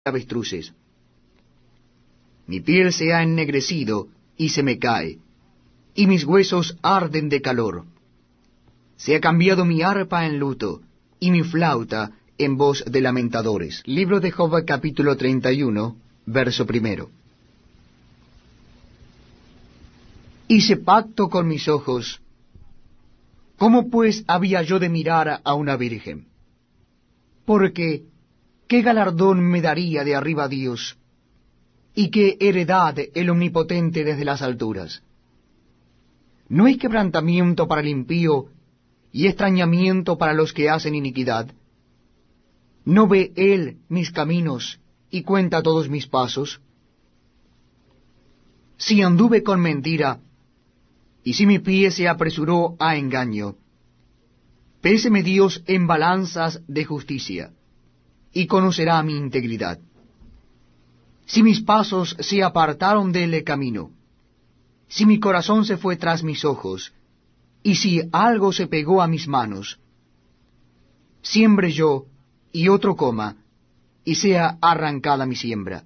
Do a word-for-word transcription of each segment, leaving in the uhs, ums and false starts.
avestruces. Mi piel se ha ennegrecido y se me cae, y mis huesos arden de calor. Se ha cambiado mi arpa en luto, y mi flauta en voz de lamentadores. Libro de Job, capítulo treinta y uno, verso primero. Hice pacto con mis ojos. ¿Cómo pues había yo de mirar a una virgen? Porque, ¿qué galardón me daría de arriba Dios? ¿Y qué heredad el Omnipotente desde las alturas? ¿No hay quebrantamiento para el impío y extrañamiento para los que hacen iniquidad? ¿No ve él mis caminos y cuenta todos mis pasos? Si anduve con mentira, y si mi pie se apresuró a engaño, péseme Dios en balanzas de justicia, y conocerá mi integridad. Si mis pasos se apartaron del camino, si mi corazón se fue tras mis ojos, y si algo se pegó a mis manos, siembre yo, y otro coma, y sea arrancada mi siembra.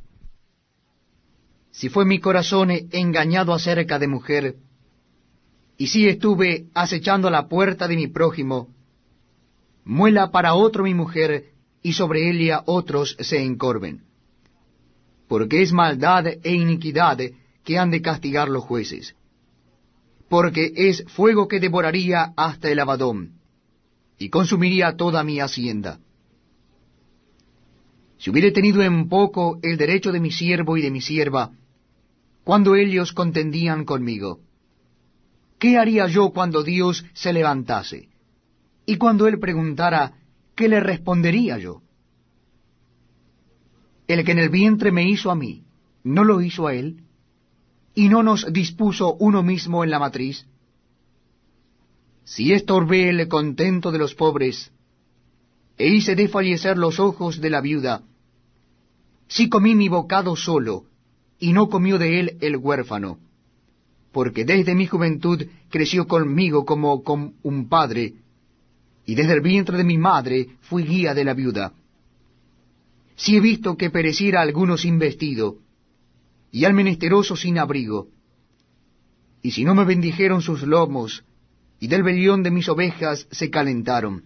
Si fue mi corazón engañado acerca de mujer, y si estuve acechando a la puerta de mi prójimo, muela para otro mi mujer, y sobre ella otros se encorven. Porque es maldad e iniquidad que han de castigar los jueces. Porque es fuego que devoraría hasta el Abadón, y consumiría toda mi hacienda. Si hubiere tenido en poco el derecho de mi siervo y de mi sierva, cuando ellos contendían conmigo, ¿qué haría yo cuando Dios se levantase? Y cuando él preguntara, ¿qué le respondería yo? El que en el vientre me hizo a mí, ¿no lo hizo a él? ¿Y no nos dispuso uno mismo en la matriz? Si estorbé el contento de los pobres, e hice desfallecer los ojos de la viuda, si comí mi bocado solo, y no comió de él el huérfano, porque desde mi juventud creció conmigo como con un padre, y desde el vientre de mi madre fui guía de la viuda. Si he visto que pereciera alguno sin vestido, y al menesteroso sin abrigo, y si no me bendijeron sus lomos, y del vellón de mis ovejas se calentaron.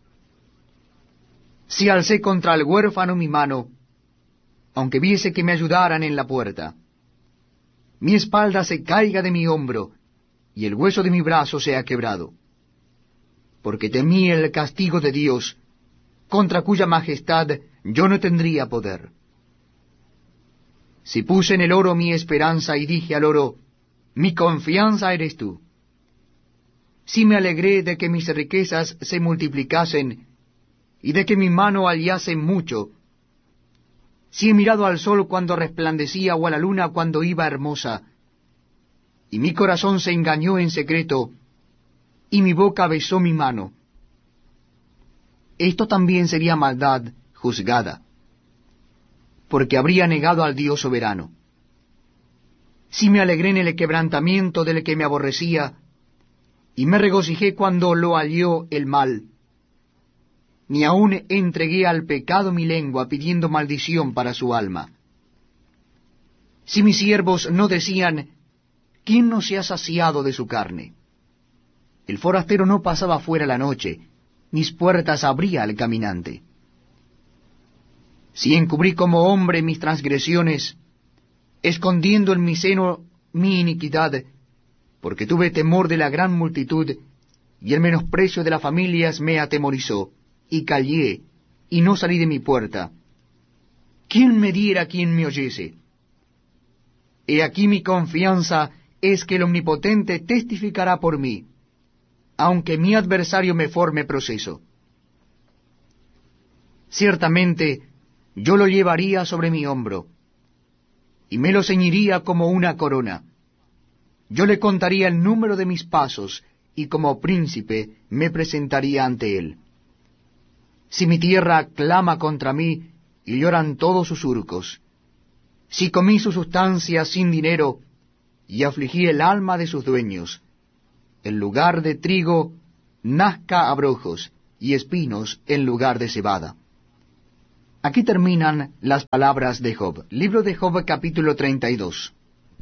Si alcé contra el huérfano mi mano, aunque viese que me ayudaran en la puerta, mi espalda se caiga de mi hombro, y el hueso de mi brazo sea quebrado. Porque temí el castigo de Dios, contra cuya majestad yo no tendría poder. Si puse en el oro mi esperanza y dije al oro, mi confianza eres tú. Si me alegré de que mis riquezas se multiplicasen y de que mi mano hallase mucho, si he mirado al sol cuando resplandecía o a la luna cuando iba hermosa, y mi corazón se engañó en secreto, y mi boca besó mi mano, esto también sería maldad juzgada, porque habría negado al Dios soberano. Si me alegré en el quebrantamiento del que me aborrecía, y me regocijé cuando lo halló el mal, ni aun entregué al pecado mi lengua pidiendo maldición para su alma. Si mis siervos no decían, ¿quién no se ha saciado de su carne? El forastero no pasaba fuera la noche, mis puertas abría al caminante. Si encubrí como hombre mis transgresiones, escondiendo en mi seno mi iniquidad, porque tuve temor de la gran multitud, y el menosprecio de las familias me atemorizó, y callé, y no salí de mi puerta. ¿Quién me diera quien me oyese? He aquí mi confianza es que el Omnipotente testificará por mí, aunque mi adversario me forme proceso. Ciertamente yo lo llevaría sobre mi hombro, y me lo ceñiría como una corona. Yo le contaría el número de mis pasos, y como príncipe me presentaría ante él. Si mi tierra clama contra mí, y lloran todos sus surcos, si comí su sustancia sin dinero, y afligí el alma de sus dueños, en lugar de trigo nazca abrojos, y espinos en lugar de cebada. Aquí terminan las palabras de Job. Libro de Job, capítulo treinta y dos.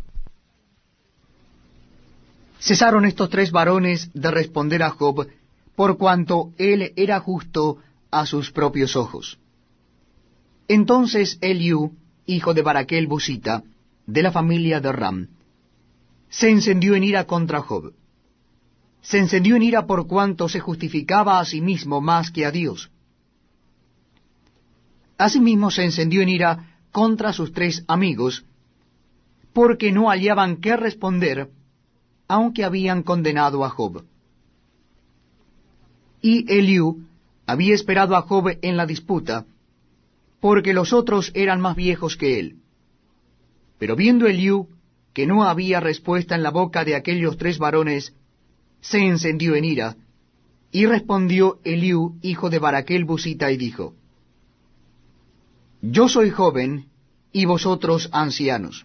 Cesaron estos tres varones de responder a Job, por cuanto él era justo a sus propios ojos. Entonces Eliú, hijo de Baraquel Busita, de la familia de Ram, se encendió en ira contra Job. Se encendió en ira por cuanto se justificaba a sí mismo más que a Dios. Asimismo se encendió en ira contra sus tres amigos, porque no hallaban qué responder, aunque habían condenado a Job. Y Eliú había esperado a Job en la disputa, porque los otros eran más viejos que él. Pero viendo Eliú que no había respuesta en la boca de aquellos tres varones, se encendió en ira, y respondió Eliú, hijo de Baraquel Busita, y dijo: Yo soy joven, y vosotros ancianos.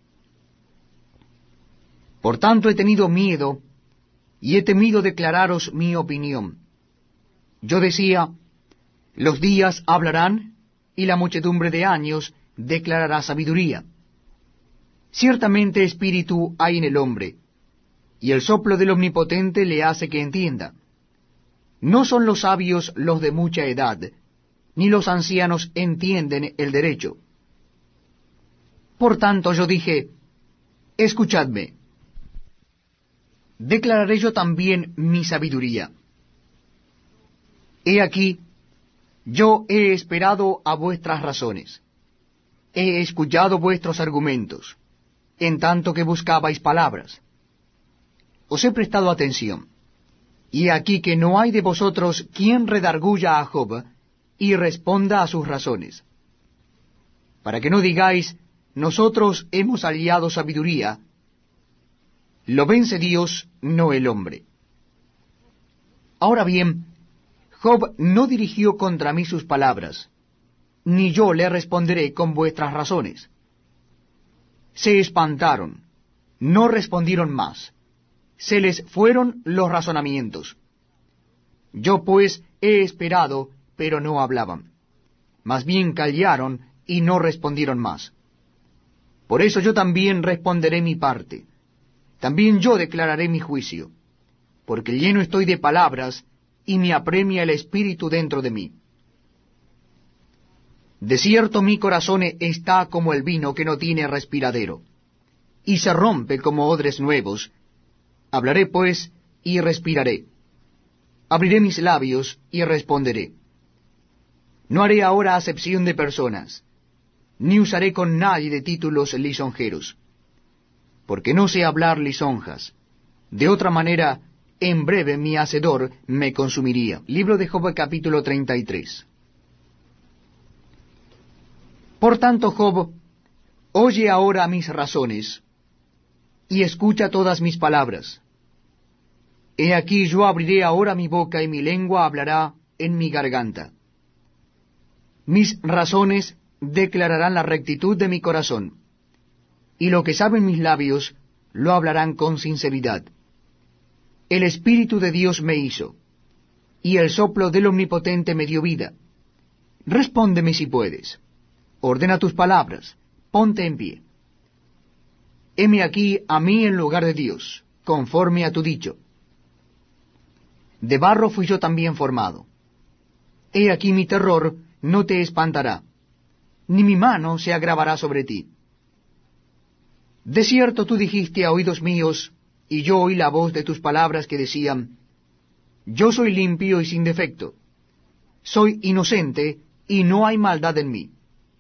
Por tanto he tenido miedo, y he temido declararos mi opinión. Yo decía, los días hablarán, y la muchedumbre de años declarará sabiduría. Ciertamente espíritu hay en el hombre, y el soplo del Omnipotente le hace que entienda. No son los sabios los de mucha edad, ni los ancianos entienden el derecho. Por tanto yo dije, escuchadme, declararé yo también mi sabiduría. He aquí, yo he esperado a vuestras razones, he escuchado vuestros argumentos, en tanto que buscabais palabras. Os he prestado atención, y he aquí que no hay de vosotros quien redarguya a Job, y responda a sus razones. Para que no digáis, nosotros hemos hallado sabiduría, lo vence Dios, no el hombre. Ahora bien, Job no dirigió contra mí sus palabras, ni yo le responderé con vuestras razones. Se espantaron, no respondieron más, se les fueron los razonamientos. Yo pues he esperado, pero no hablaban. Más bien callaron y no respondieron más. Por eso yo también responderé mi parte. También yo declararé mi juicio, porque lleno estoy de palabras, y me apremia el espíritu dentro de mí. De cierto mi corazón está como el vino que no tiene respiradero, y se rompe como odres nuevos. Hablaré pues, y respiraré. Abriré mis labios, y responderé. No haré ahora acepción de personas, ni usaré con nadie de títulos lisonjeros, porque no sé hablar lisonjas. De otra manera, en breve mi hacedor me consumiría. Libro de Job, capítulo treinta y tres. Por tanto, Job, oye ahora mis razones, y escucha todas mis palabras. He aquí yo abriré ahora mi boca, y mi lengua hablará en mi garganta. Mis razones declararán la rectitud de mi corazón, y lo que saben mis labios lo hablarán con sinceridad. El Espíritu de Dios me hizo, y el soplo del Omnipotente me dio vida. Respóndeme si puedes. Ordena tus palabras, ponte en pie. Heme aquí a mí en lugar de Dios, conforme a tu dicho. De barro fui yo también formado. He aquí mi terror no te espantará, ni mi mano se agravará sobre ti. De cierto tú dijiste a oídos míos, y yo oí la voz de tus palabras que decían, yo soy limpio y sin defecto, soy inocente y no hay maldad en mí.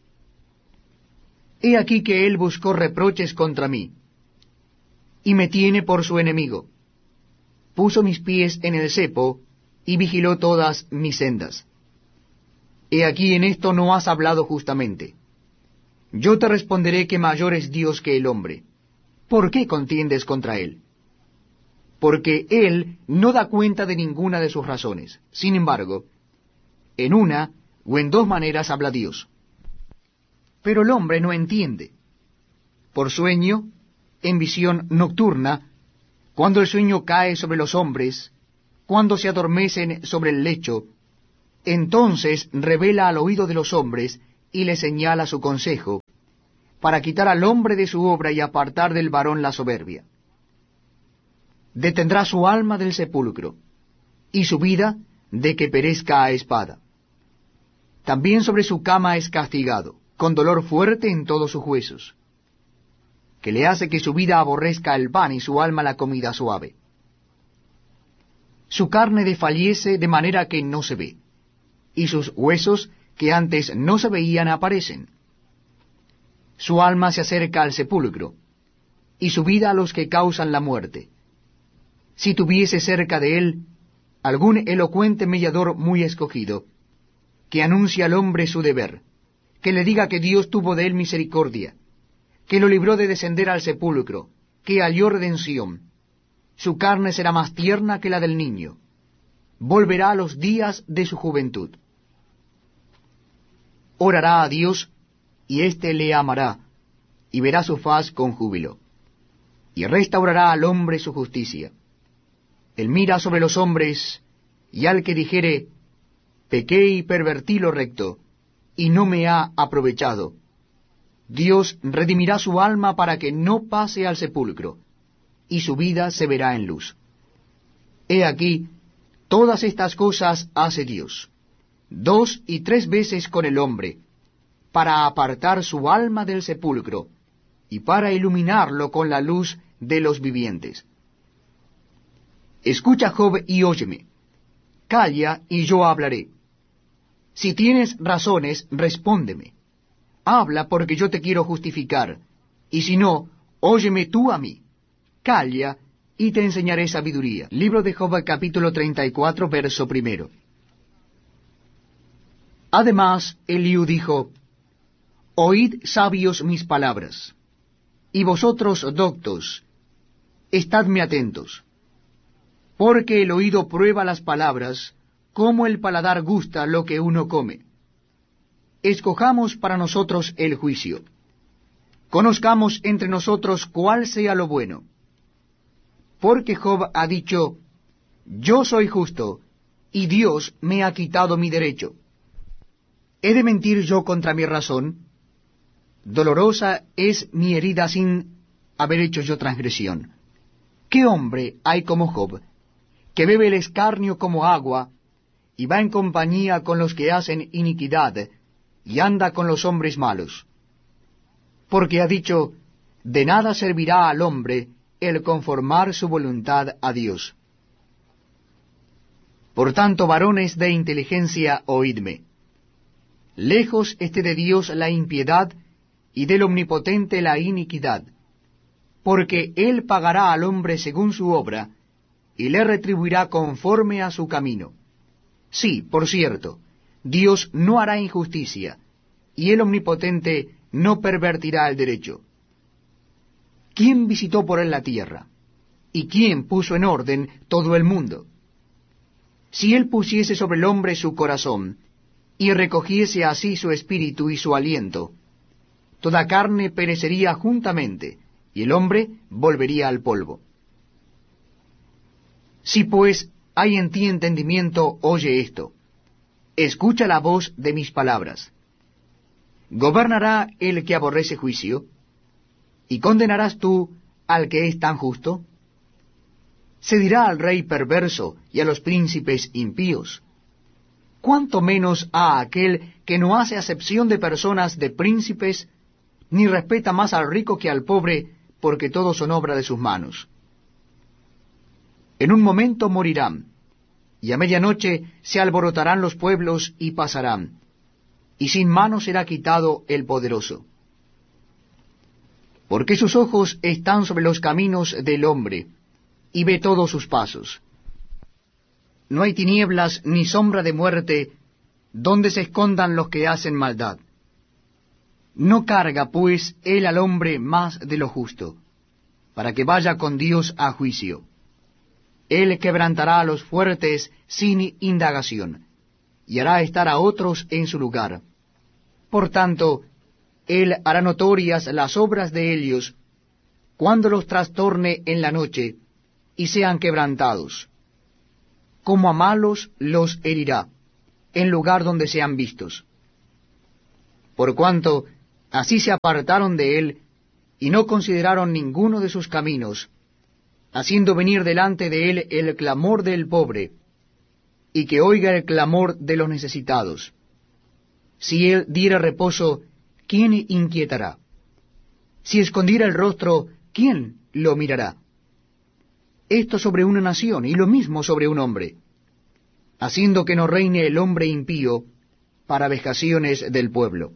He aquí que él buscó reproches contra mí, y me tiene por su enemigo. Puso mis pies en el cepo, y vigiló todas mis sendas. He aquí en esto no has hablado justamente. Yo te responderé que mayor es Dios que el hombre. ¿Por qué contiendes contra él? Porque él no da cuenta de ninguna de sus razones. Sin embargo, en una o en dos maneras habla Dios. Pero el hombre no entiende. Por sueño, en visión nocturna, cuando el sueño cae sobre los hombres, cuando se adormecen sobre el lecho, entonces revela al oído de los hombres y le señala su consejo, para quitar al hombre de su obra y apartar del varón la soberbia. Detendrá su alma del sepulcro, y su vida de que perezca a espada. También sobre su cama es castigado, con dolor fuerte en todos sus huesos, que le hace que su vida aborrezca el pan y su alma la comida suave. Su carne desfallece de manera que no se ve, y sus huesos que antes no se veían aparecen. Su alma se acerca al sepulcro, y su vida a los que causan la muerte. Si tuviese cerca de él algún elocuente mediador muy escogido, que anuncie al hombre su deber, que le diga que Dios tuvo de él misericordia, que lo libró de descender al sepulcro, que halló redención, su carne será más tierna que la del niño, volverá a los días de su juventud. Orará a Dios, y éste le amará, y verá su faz con júbilo, y restaurará al hombre su justicia. Él mira sobre los hombres, y al que dijere, pequé y pervertí lo recto, y no me ha aprovechado, Dios redimirá su alma para que no pase al sepulcro, y su vida se verá en luz. He aquí, todas estas cosas hace Dios, dos y tres veces con el hombre, para apartar su alma del sepulcro, y para iluminarlo con la luz de los vivientes. Escucha, Job, y óyeme. Calla, y yo hablaré. Si tienes razones, respóndeme. Habla, porque yo te quiero justificar, y si no, óyeme tú a mí. Calla, y te enseñaré sabiduría. Libro de Job, capítulo treinta y cuatro, verso primero. Además, Eliú dijo, Oíd, sabios, mis palabras, y vosotros, doctos, estadme atentos, porque el oído prueba las palabras, como el paladar gusta lo que uno come. Escojamos para nosotros el juicio. Conozcamos entre nosotros cuál sea lo bueno. Porque Job ha dicho, yo soy justo, y Dios me ha quitado mi derecho. ¿He de mentir yo contra mi razón? Dolorosa es mi herida sin haber hecho yo transgresión. ¿Qué hombre hay como Job, que bebe el escarnio como agua, y va en compañía con los que hacen iniquidad, y anda con los hombres malos? Porque ha dicho, de nada servirá al hombre el conformar su voluntad a Dios. Por tanto, varones de inteligencia, oídme. Lejos esté de Dios la impiedad, y del Omnipotente la iniquidad, porque Él pagará al hombre según su obra, y le retribuirá conforme a su camino. Sí, por cierto, Dios no hará injusticia, y el Omnipotente no pervertirá el derecho. ¿Quién visitó por él la tierra? ¿Y quién puso en orden todo el mundo? Si él pusiese sobre el hombre su corazón, y recogiese así su espíritu y su aliento, toda carne perecería juntamente, y el hombre volvería al polvo. Si pues hay en ti entendimiento, oye esto. Escucha la voz de mis palabras. ¿Gobernará el que aborrece juicio? ¿Y condenarás tú al que es tan justo? ¿Se dirá al rey perverso y a los príncipes impíos? ¿Cuánto menos a aquel que no hace acepción de personas de príncipes, ni respeta más al rico que al pobre, porque todos son obra de sus manos? En un momento morirán, y a medianoche se alborotarán los pueblos y pasarán, y sin mano será quitado el poderoso. Porque sus ojos están sobre los caminos del hombre, y ve todos sus pasos. No hay tinieblas ni sombra de muerte donde se escondan los que hacen maldad. No carga, pues, él al hombre más de lo justo, para que vaya con Dios a juicio. Él quebrantará a los fuertes sin indagación, y hará estar a otros en su lugar. Por tanto, él hará notorias las obras de ellos, cuando los trastorne en la noche, y sean quebrantados. Como a malos los herirá, en lugar donde sean vistos. por cuanto así se apartaron de él, y no consideraron ninguno de sus caminos, haciendo venir delante de él el clamor del pobre, y que oiga el clamor de los necesitados. Si él diera reposo, ¿quién inquietará? Si escondiera el rostro, ¿quién lo mirará? Esto sobre una nación, y lo mismo sobre un hombre, haciendo que no reine el hombre impío para vejaciones del pueblo.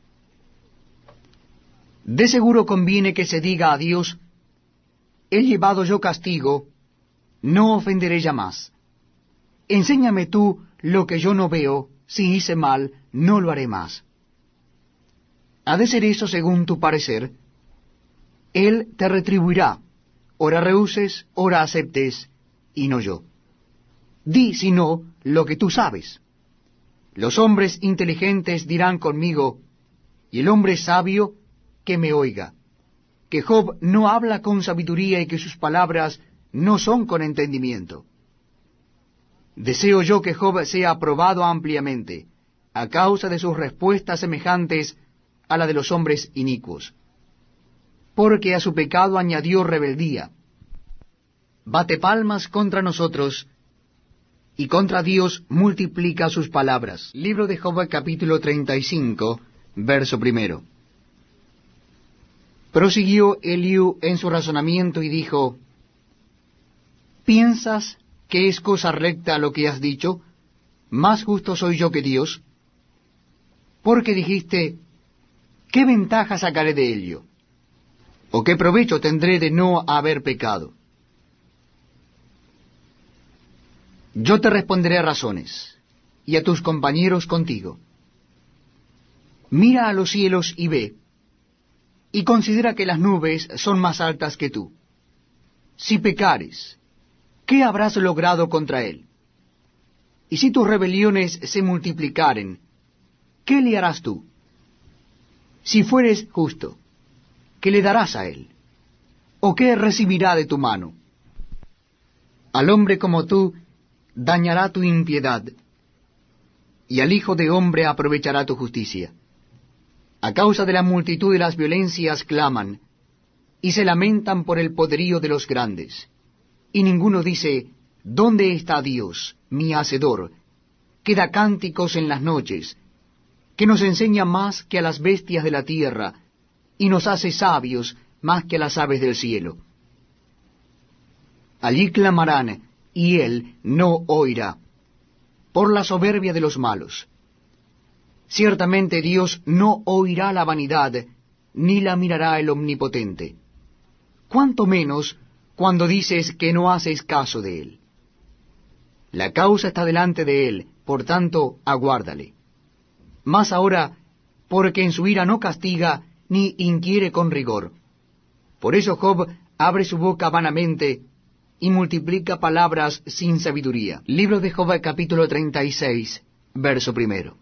De seguro conviene que se diga a Dios: he llevado yo castigo, no ofenderé ya más. Enséñame tú lo que yo no veo, si hice mal, no lo haré más. ¿Ha de ser eso según tu parecer? Él te retribuirá, ora rehuses, ora aceptes, y no yo. Di, si no, lo que tú sabes. Los hombres inteligentes dirán conmigo, y el hombre sabio que me oiga, que Job no habla con sabiduría y que sus palabras no son con entendimiento. Deseo yo que Job sea aprobado ampliamente, a causa de sus respuestas semejantes a la de los hombres inicuos. Porque a su pecado añadió rebeldía. Bate palmas contra nosotros, y contra Dios multiplica sus palabras. Libro de Job, capítulo treinta y cinco, verso primero. Prosiguió Eliú en su razonamiento y dijo: ¿piensas que es cosa recta lo que has dicho? ¿Más justo soy yo que Dios? Porque dijiste: ¿qué ventaja sacaré de ello? ¿O qué provecho tendré de no haber pecado? Yo te responderé razones, y a tus compañeros contigo. Mira a los cielos y ve, y considera que las nubes son más altas que tú. Si pecares, ¿qué habrás logrado contra él? Y si tus rebeliones se multiplicaren, ¿qué le harás tú? Si fueres justo, ¿qué le darás a él? ¿O qué recibirá de tu mano? Al hombre como tú dañará tu impiedad, y al hijo de hombre aprovechará tu justicia. A causa de la multitud de las violencias claman, y se lamentan por el poderío de los grandes. Y ninguno dice: ¿dónde está Dios, mi Hacedor, que da cánticos en las noches, que nos enseña más que a las bestias de la tierra, y nos hace sabios más que a las aves del cielo? Allí clamarán, y él no oirá, por la soberbia de los malos. Ciertamente Dios no oirá la vanidad, ni la mirará el Omnipotente. Cuánto menos cuando dices que no haces caso de él. La causa está delante de él, por tanto, aguárdale. Mas ahora, porque en su ira no castiga, ni inquiere con rigor. Por eso Job abre su boca vanamente, y multiplica palabras sin sabiduría. Libro de Job, capítulo treinta y seis, verso primero.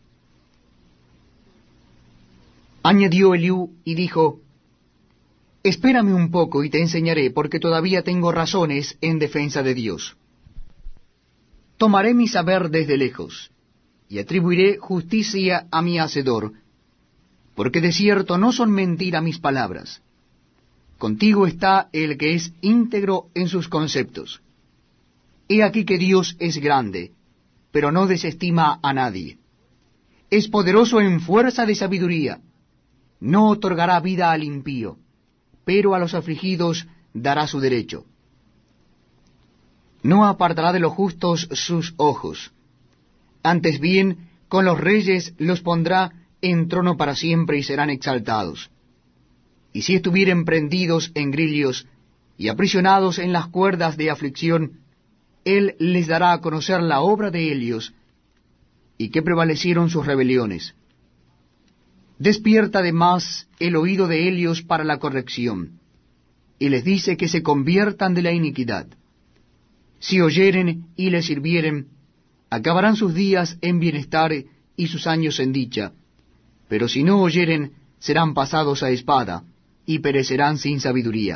Añadió Eliú y dijo: espérame un poco y te enseñaré, porque todavía tengo razones en defensa de Dios. Tomaré mi saber desde lejos, y atribuiré justicia a mi Hacedor, porque de cierto no son mentira mis palabras. Contigo está el que es íntegro en sus conceptos. He aquí que Dios es grande, pero no desestima a nadie. Es poderoso en fuerza de sabiduría. No otorgará vida al impío, pero a los afligidos dará su derecho. No apartará de los justos sus ojos. Antes bien, con los reyes los pondrá en trono para siempre y serán exaltados. Y si estuvieren prendidos en grillos y aprisionados en las cuerdas de aflicción, él les dará a conocer la obra de ellos, y que prevalecieron sus rebeliones. Despierta además el oído de ellos para la corrección, y les dice que se conviertan de la iniquidad. Si oyeren y les sirvieren, acabarán sus días en bienestar y sus años en dicha. Pero si no oyeren, serán pasados a espada, y perecerán sin sabiduría.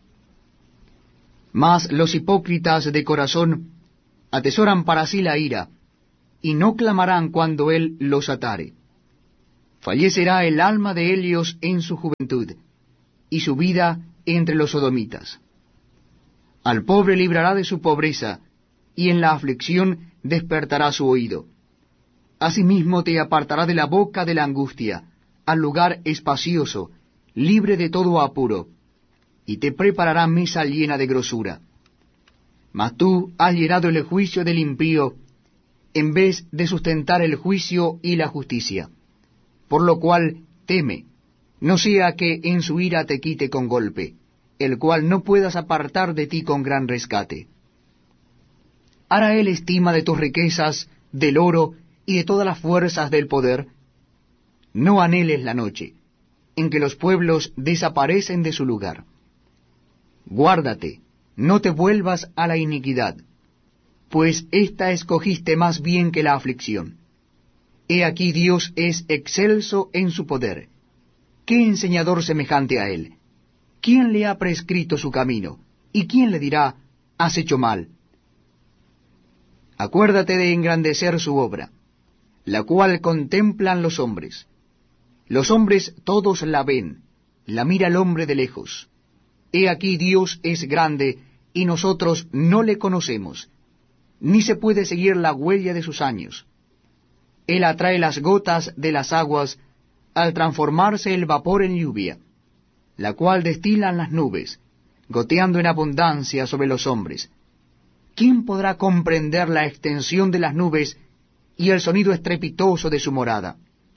Mas los hipócritas de corazón atesoran para sí la ira, y no clamarán cuando él los atare. Fallecerá el alma de Helios en su juventud, y su vida entre los sodomitas. Al pobre librará de su pobreza, y en la aflicción despertará su oído. Asimismo te apartará de la boca de la angustia, al lugar espacioso, libre de todo apuro, y te preparará mesa llena de grosura. Mas tú has llenado el juicio del impío, en vez de sustentar el juicio y la justicia. Por lo cual teme, no sea que en su ira te quite con golpe, el cual no puedas apartar de ti con gran rescate. ¿Hará él estima de tus riquezas, del oro y de todas las fuerzas del poder? No anheles la noche, en que los pueblos desaparecen de su lugar. Guárdate, no te vuelvas a la iniquidad, pues ésta escogiste más bien que la aflicción. He aquí Dios es excelso en su poder. ¿Qué enseñador semejante a él? ¿Quién le ha prescrito su camino? ¿Y quién le dirá, has hecho mal? Acuérdate de engrandecer su obra, la cual contemplan los hombres. Los hombres todos la ven, la mira el hombre de lejos. He aquí Dios es grande, y nosotros no le conocemos, ni se puede seguir la huella de sus años. Él atrae las gotas de las aguas, al transformarse el vapor en lluvia, la cual destilan las nubes, goteando en abundancia sobre los hombres. ¿Quién podrá comprender la extensión de las nubes y el sonido estrepitoso de su morada?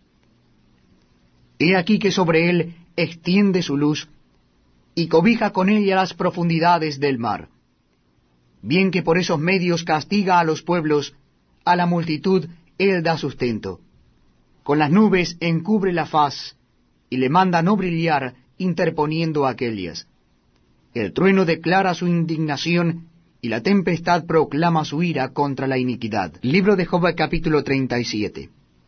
He aquí que sobre él extiende su luz, y cobija con ella las profundidades del mar. Bien que por esos medios castiga a los pueblos, a la multitud él da sustento. Con las nubes encubre la faz, y le manda no brillar, interponiendo aquellas. El trueno declara su indignación, y la tempestad proclama su ira contra la iniquidad. Libro de Job, capítulo treinta y siete.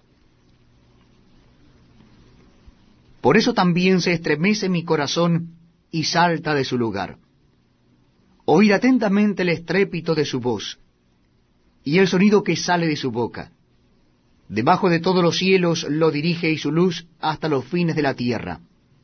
Por eso también se estremece mi corazón, y salta de su lugar. Oíd atentamente el estrépito de su voz, y el sonido que sale de su boca. Debajo de todos los cielos lo dirige, y su luz hasta los fines de la tierra.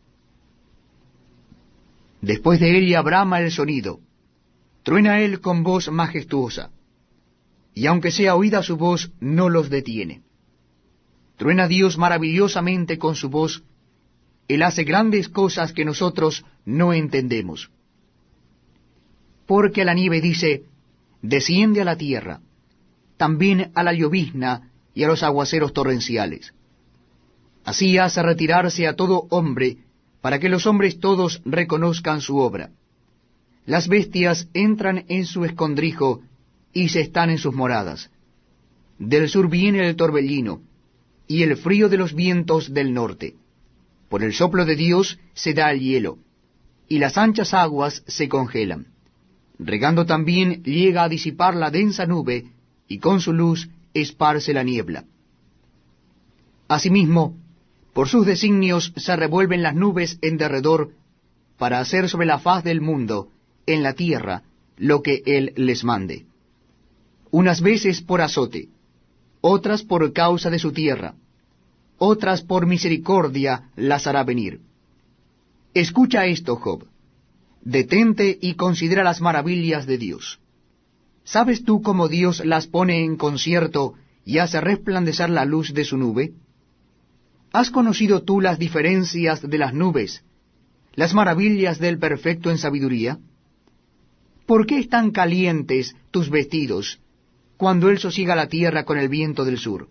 Después de ella brama el sonido, truena él con voz majestuosa, y aunque sea oída su voz, no los detiene. Truena Dios maravillosamente con su voz, él hace grandes cosas que nosotros no entendemos. Porque a la nieve dice, desciende a la tierra, también a la llovizna y a los aguaceros torrenciales. Así hace retirarse a todo hombre, para que los hombres todos reconozcan su obra. Las bestias entran en su escondrijo, y se están en sus moradas. Del sur viene el torbellino, y el frío de los vientos del norte. Por el soplo de Dios se da el hielo, y las anchas aguas se congelan. Regando también llega a disipar la densa nube, y con su luz esparce la niebla. Asimismo, por sus designios se revuelven las nubes en derredor, para hacer sobre la faz del mundo, en la tierra, lo que él les mande. Unas veces por azote, otras por causa de su tierra, otras por misericordia las hará venir. Escucha esto, Job. Detente y considera las maravillas de Dios. ¿Sabes tú cómo Dios las pone en concierto y hace resplandecer la luz de su nube? ¿Has conocido tú las diferencias de las nubes, las maravillas del perfecto en sabiduría? ¿Por qué están calientes tus vestidos, cuando él sosiega la tierra con el viento del sur?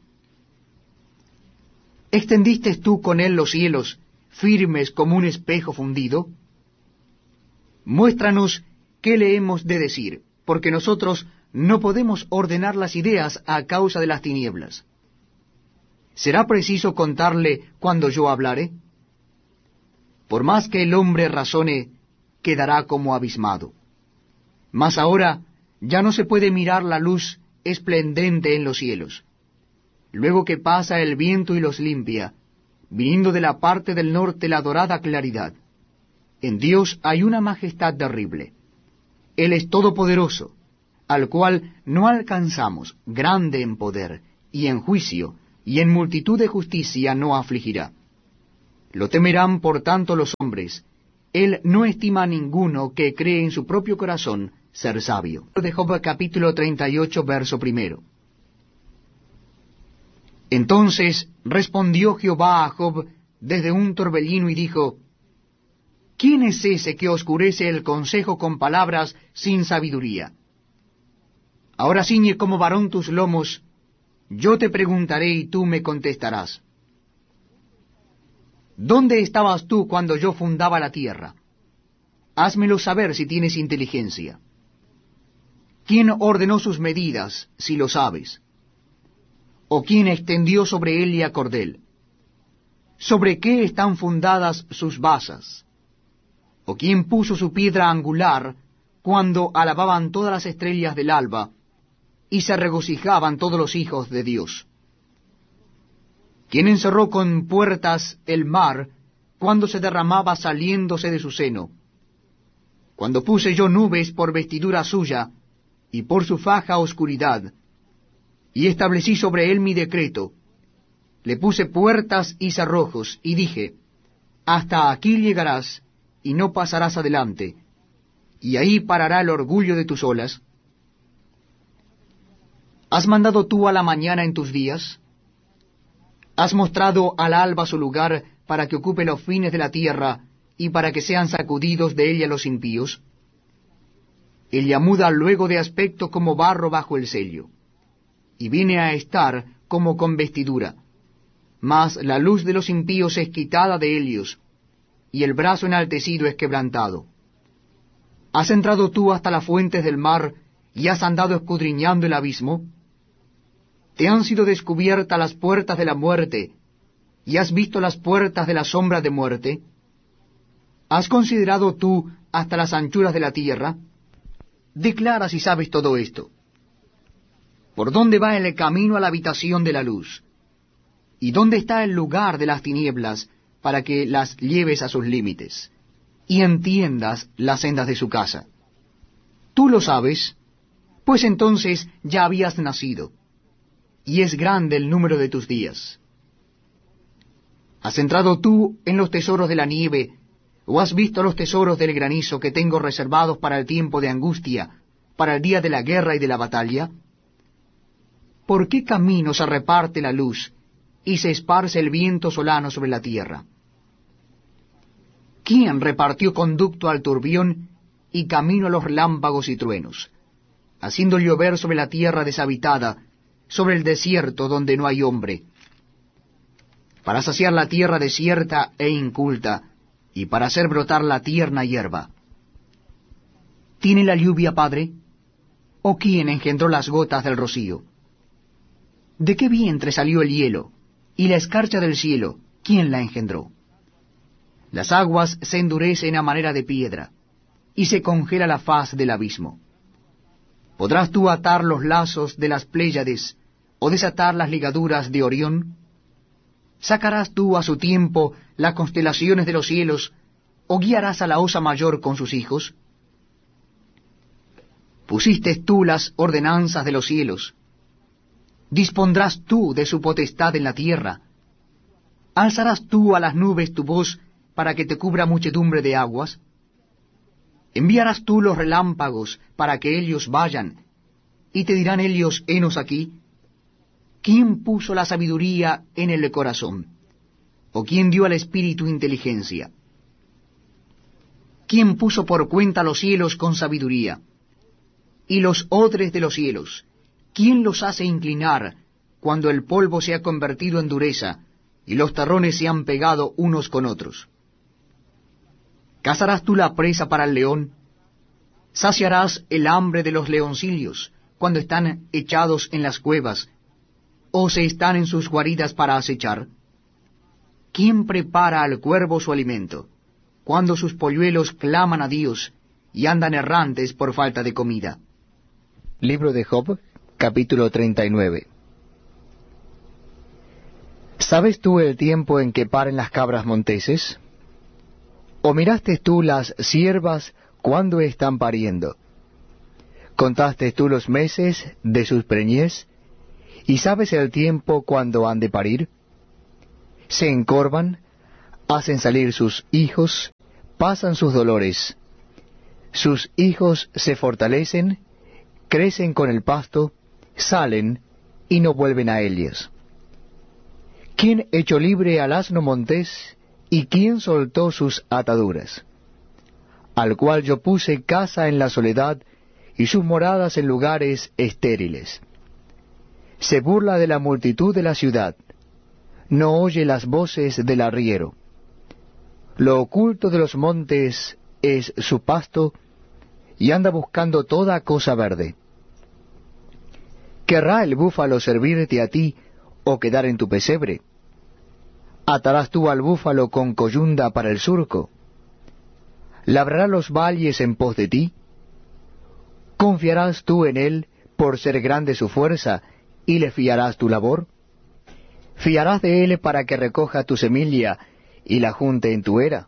¿Extendiste tú con él los cielos, firmes como un espejo fundido? Muéstranos qué le hemos de decir, porque nosotros no podemos ordenar las ideas a causa de las tinieblas. ¿Será preciso contarle cuando yo hablare? Por más que el hombre razone, quedará como abismado. Mas ahora ya no se puede mirar la luz esplendente en los cielos. Luego que pasa el viento y los limpia, viniendo de la parte del norte la dorada claridad. En Dios hay una majestad terrible. Él es todopoderoso, al cual no alcanzamos, grande en poder, y en juicio y en multitud de justicia no afligirá. Lo temerán por tanto los hombres. Él no estima a ninguno que cree en su propio corazón ser sabio. De Job capítulo treinta y ocho, verso primero. Entonces respondió Jehová a Job desde un torbellino y dijo, ¿quién es ese que oscurece el consejo con palabras sin sabiduría? Ahora ciñe como varón tus lomos, yo te preguntaré y tú me contestarás. ¿Dónde estabas tú cuando yo fundaba la tierra? Házmelo saber si tienes inteligencia. ¿Quién ordenó sus medidas, si lo sabes? ¿O quién extendió sobre él y a cordel? ¿Sobre qué están fundadas sus basas? ¿O quién puso su piedra angular cuando alababan todas las estrellas del alba y se regocijaban todos los hijos de Dios? ¿Quién encerró con puertas el mar cuando se derramaba saliéndose de su seno? Cuando puse yo nubes por vestidura suya y por su faja oscuridad, y establecí sobre él mi decreto, le puse puertas y cerrojos, y dije, hasta aquí llegarás, y no pasarás adelante, y ahí parará el orgullo de tus olas. ¿Has mandado tú a la mañana en tus días? ¿Has mostrado al alba su lugar para que ocupe los fines de la tierra y para que sean sacudidos de ella los impíos? Ella muda luego de aspecto como barro bajo el sello, y viene a estar como con vestidura. Mas la luz de los impíos es quitada de ellos, y el brazo enaltecido es quebrantado. ¿Has entrado tú hasta las fuentes del mar, y has andado escudriñando el abismo? ¿Te han sido descubiertas las puertas de la muerte, y has visto las puertas de la sombra de muerte? ¿Has considerado tú hasta las anchuras de la tierra? Declara si sabes todo esto. ¿Por dónde va el camino a la habitación de la luz? ¿Y dónde está el lugar de las tinieblas, para que las lleves a sus límites, y entiendas las sendas de su casa? ¿Tú lo sabes? Pues entonces ya habías nacido, y es grande el número de tus días. ¿Has entrado tú en los tesoros de la nieve, o has visto los tesoros del granizo que tengo reservados para el tiempo de angustia, para el día de la guerra y de la batalla? ¿Por qué camino se reparte la luz, y se esparce el viento solano sobre la tierra? ¿Quién repartió conducto al turbión y camino a los relámpagos y truenos, haciendo llover sobre la tierra deshabitada, sobre el desierto donde no hay hombre, para saciar la tierra desierta e inculta, y para hacer brotar la tierna hierba? ¿Tiene la lluvia padre? ¿O quién engendró las gotas del rocío? ¿De qué vientre salió el hielo? Y la escarcha del cielo, ¿quién la engendró? Las aguas se endurecen a manera de piedra, y se congela la faz del abismo. ¿Podrás tú atar los lazos de las Pléyades, o desatar las ligaduras de Orión? ¿Sacarás tú a su tiempo las constelaciones de los cielos, o guiarás a la osa mayor con sus hijos? Pusiste tú las ordenanzas de los cielos, dispondrás tú de su potestad en la tierra, alzarás tú a las nubes tu voz para que te cubra muchedumbre de aguas, enviarás tú los relámpagos para que ellos vayan, y te dirán ellos, henos aquí. ¿Quién puso la sabiduría en el corazón? ¿O quién dio al espíritu inteligencia? ¿Quién puso por cuenta los cielos con sabiduría? Y los odres de los cielos, ¿quién los hace inclinar cuando el polvo se ha convertido en dureza y los terrones se han pegado unos con otros? ¿Cazarás tú la presa para el león? ¿Saciarás el hambre de los leoncillos cuando están echados en las cuevas, o se están en sus guaridas para acechar? ¿Quién prepara al cuervo su alimento, cuando sus polluelos claman a Dios y andan errantes por falta de comida? Libro de Job, capítulo treinta y nueve. ¿Sabes tú el tiempo en que paren las cabras monteses? ¿O miraste tú las ciervas cuando están pariendo? ¿Contaste tú los meses de sus preñez? ¿Y sabes el tiempo cuando han de parir? Se encorvan, hacen salir sus hijos, pasan sus dolores. Sus hijos se fortalecen, crecen con el pasto, salen y no vuelven a ellos. ¿Quién echó libre al asno montés y quién soltó sus ataduras? Al cual yo puse casa en la soledad y sus moradas en lugares estériles. Se burla de la multitud de la ciudad, no oye las voces del arriero. Lo oculto de los montes es su pasto, y anda buscando toda cosa verde. ¿Querrá el búfalo servirte a ti, o quedar en tu pesebre? ¿Atarás tú al búfalo con coyunda para el surco? ¿Labrará los valles en pos de ti? ¿Confiarás tú en él por ser grande su fuerza, y le fiarás tu labor? ¿Fiarás de él para que recoja tu semilla y la junte en tu era?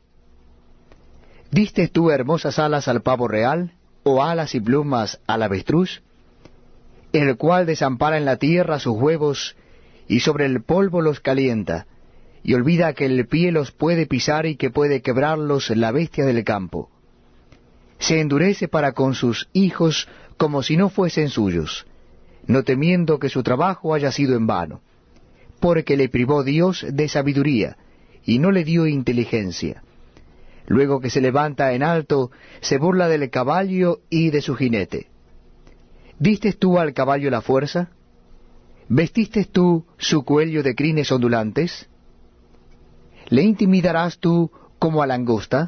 ¿Diste tú hermosas alas al pavo real, o alas y plumas al avestruz? El cual desampara en la tierra sus huevos, y sobre el polvo los calienta, y olvida que el pie los puede pisar y que puede quebrarlos la bestia del campo. Se endurece para con sus hijos como si no fuesen suyos, no temiendo que su trabajo haya sido en vano, porque le privó Dios de sabiduría, y no le dio inteligencia. Luego que se levanta en alto, se burla del caballo y de su jinete. ¿Diste tú al caballo la fuerza? ¿Vestiste tú su cuello de crines ondulantes? ¿Le intimidarás tú como a langosta?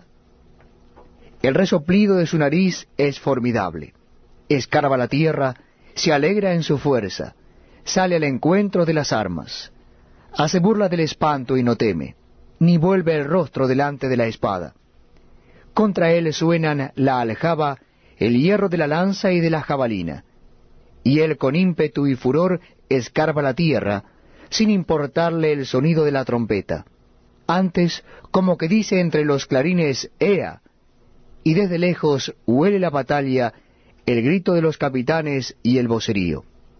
El resoplido de su nariz es formidable. Escarba la tierra, se alegra en su fuerza, sale al encuentro de las armas. Hace burla del espanto y no teme, ni vuelve el rostro delante de la espada. Contra él suenan la aljaba, el hierro de la lanza y de la jabalina. Y él con ímpetu y furor escarba la tierra, sin importarle el sonido de la trompeta. Antes, como que dice entre los clarines, ¡Ea! Y desde lejos huele la batalla, el grito de los capitanes y el vocerío.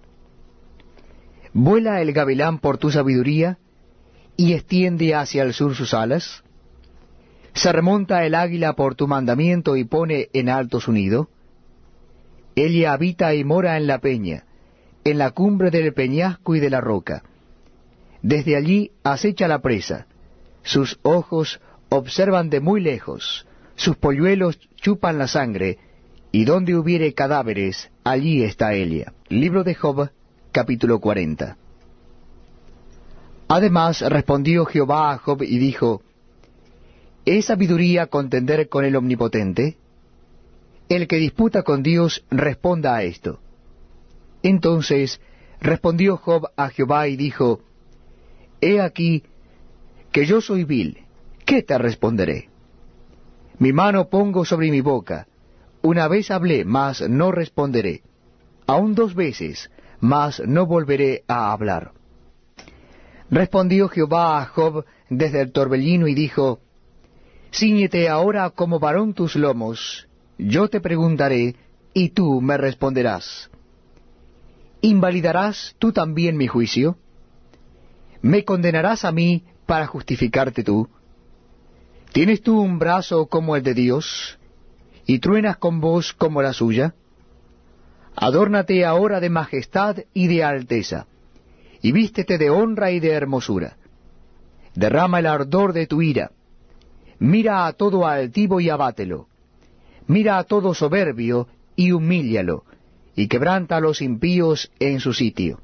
¿Vuela el gavilán por tu sabiduría, y extiende hacia el sur sus alas? ¿Se remonta el águila por tu mandamiento y pone en alto su nido? Ella habita y mora en la peña, en la cumbre del peñasco y de la roca. Desde allí acecha la presa, sus ojos observan de muy lejos, sus polluelos chupan la sangre, y donde hubiere cadáveres, allí está ella. Libro de Job, capítulo cuarenta. Además respondió Jehová a Job y dijo, ¿es sabiduría contender con el Omnipotente? El que disputa con Dios responda a esto. Entonces respondió Job a Jehová y dijo, He aquí que yo soy vil, ¿qué te responderé? Mi mano pongo sobre mi boca, una vez hablé, mas no responderé, aun dos veces, mas no volveré a hablar. Respondió Jehová a Job desde el torbellino y dijo, Cíñete ahora como varón tus lomos, yo te preguntaré, y tú me responderás. ¿Invalidarás tú también mi juicio? ¿Me condenarás a mí para justificarte tú? ¿Tienes tú un brazo como el de Dios, y truenas con voz como la suya? Adórnate ahora de majestad y de alteza, y vístete de honra y de hermosura. Derrama el ardor de tu ira. Mira a todo altivo y abátelo. Mira a todo soberbio y humíllalo, y quebranta a los impíos en su sitio.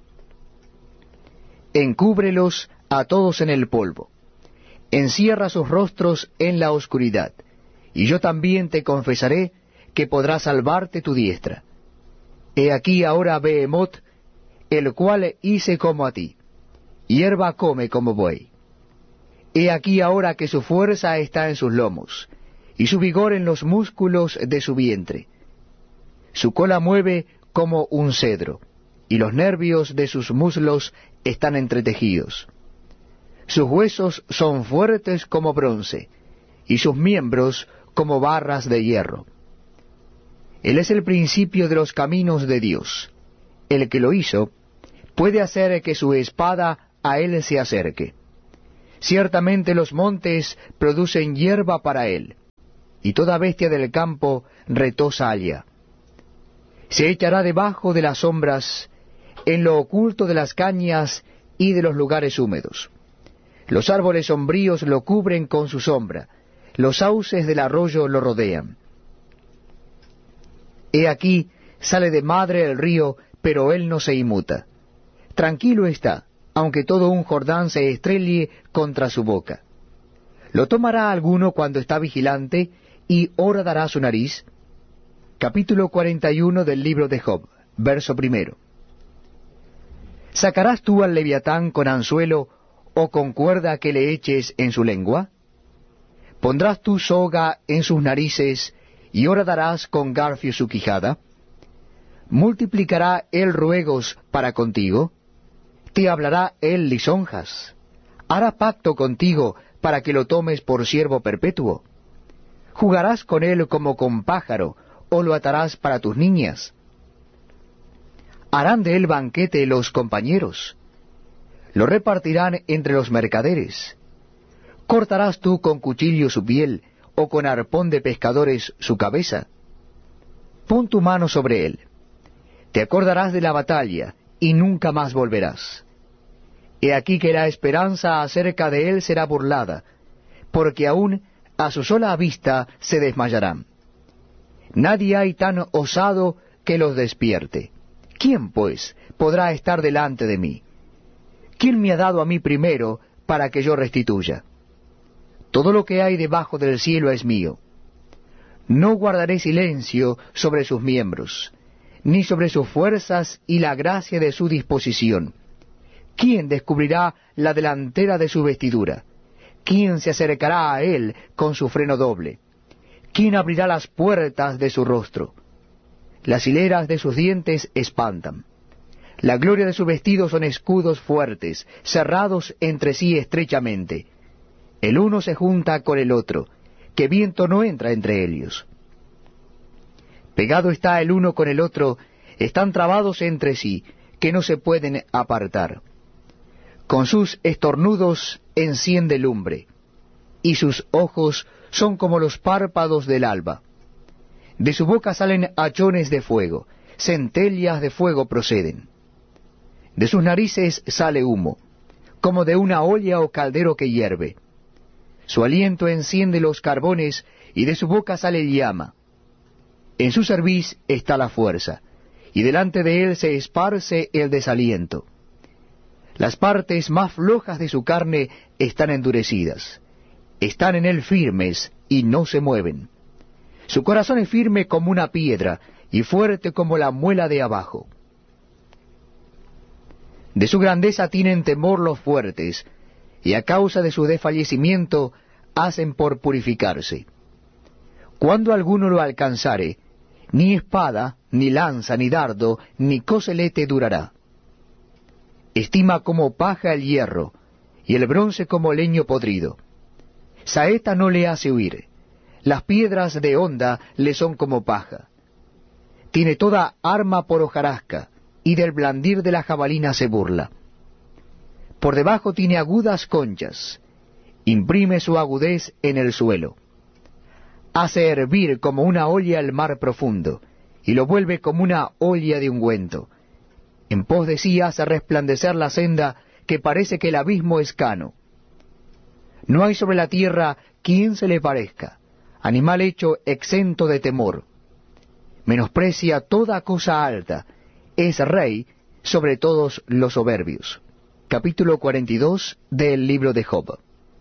Encúbrelos a todos en el polvo. Encierra sus rostros en la oscuridad, y yo también te confesaré que podrá salvarte tu diestra. He aquí ahora Behemoth, el cual hice como a ti, hierba come como buey. He aquí ahora que su fuerza está en sus lomos, y su vigor en los músculos de su vientre. Su cola mueve como un cedro, y los nervios de sus muslos están entretejidos. Sus huesos son fuertes como bronce, y sus miembros como barras de hierro. Él es el principio de los caminos de Dios. El que lo hizo, puede hacer que su espada a él se acerque. Ciertamente los montes producen hierba para él, y toda bestia del campo retosa allá. Se echará debajo de las sombras, en lo oculto de las cañas y de los lugares húmedos. Los árboles sombríos lo cubren con su sombra, los sauces del arroyo lo rodean. He aquí, sale de madre el río, pero él no se inmuta. Tranquilo está, aunque todo un Jordán se estrelle contra su boca. ¿Lo tomará alguno cuando está vigilante, y horadará su nariz? Capítulo cuarenta y uno del libro de Job, verso primero. ¿Sacarás tú al leviatán con anzuelo, o con cuerda que le eches en su lengua? ¿Pondrás tú soga en sus narices, y horadarás con garfio su quijada? ¿Multiplicará él ruegos para contigo? ¿Te hablará él lisonjas? ¿Hará pacto contigo para que lo tomes por siervo perpetuo? ¿Jugarás con él como con pájaro, o lo atarás para tus niñas? ¿Harán de él banquete los compañeros? ¿Lo repartirán entre los mercaderes? ¿Cortarás tú con cuchillo su piel, o con arpón de pescadores su cabeza? Pon tu mano sobre él. Te acordarás de la batalla, y nunca más volverás. He aquí que la esperanza acerca de él será burlada, porque aún a su sola vista se desmayarán. Nadie hay tan osado que los despierte. ¿Quién, pues, podrá estar delante de mí? ¿Quién me ha dado a mí primero para que yo restituya? Todo lo que hay debajo del cielo es mío. No guardaré silencio sobre sus miembros, ni sobre sus fuerzas y la gracia de su disposición. ¿Quién descubrirá la delantera de su vestidura? ¿Quién se acercará a él con su freno doble? ¿Quién abrirá las puertas de su rostro? Las hileras de sus dientes espantan. La gloria de su vestido son escudos fuertes, cerrados entre sí estrechamente. El uno se junta con el otro, que viento no entra entre ellos. Pegado está el uno con el otro, están trabados entre sí, que no se pueden apartar. Con sus estornudos enciende lumbre, y sus ojos son como los párpados del alba. De su boca salen hachones de fuego, centellas de fuego proceden. De sus narices sale humo, como de una olla o caldero que hierve. Su aliento enciende los carbones, y de su boca sale llama. En su cerviz está la fuerza, y delante de él se esparce el desaliento. Las partes más flojas de su carne están endurecidas. Están en él firmes y no se mueven. Su corazón es firme como una piedra y fuerte como la muela de abajo. De su grandeza tienen temor los fuertes, y a causa de su desfallecimiento hacen por purificarse. Cuando alguno lo alcanzare, ni espada, ni lanza, ni dardo, ni coselete durará. Estima como paja el hierro, y el bronce como leño podrido. Saeta no le hace huir, las piedras de honda le son como paja. Tiene toda arma por hojarasca, y del blandir de la jabalina se burla. Por debajo tiene agudas conchas, imprime su agudez en el suelo. Hace hervir como una olla el mar profundo, y lo vuelve como una olla de ungüento. En pos de sí hace resplandecer la senda, que parece que el abismo es cano. No hay sobre la tierra quien se le parezca, animal hecho exento de temor. Menosprecia toda cosa alta, es rey sobre todos los soberbios. Capítulo cuarenta y dos del libro de Job.